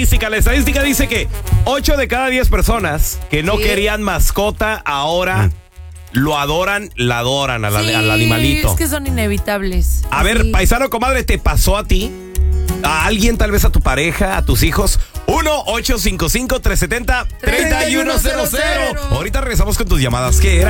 estadística. La estadística dice que 8 de cada 10 personas que no querían mascota ahora lo adoran, la adoran al animalito. Es que son inevitables. A ver, paisano, comadre, ¿te pasó a ti? ¿A alguien, tal vez a tu pareja, a tus hijos? 1-855-370-3100. Ahorita regresamos con tus llamadas. ¿Qué era?